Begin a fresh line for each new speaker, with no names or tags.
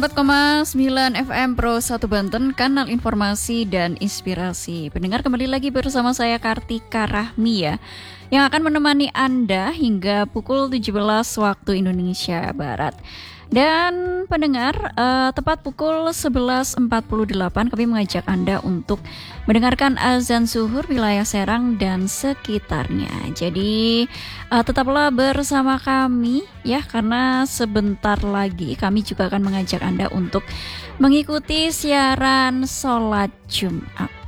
4,9 FM Pro 1 Banten, kanal informasi dan inspirasi. Pendengar, kembali lagi bersama saya Kartika Rahmi ya, yang akan menemani Anda hingga pukul 17 waktu Indonesia Barat. Dan pendengar, tepat pukul 11.48 kami mengajak Anda untuk mendengarkan azan zuhur wilayah Serang dan sekitarnya. Jadi tetaplah bersama kami ya, karena sebentar lagi kami juga akan mengajak Anda untuk mengikuti siaran sholat Jumat.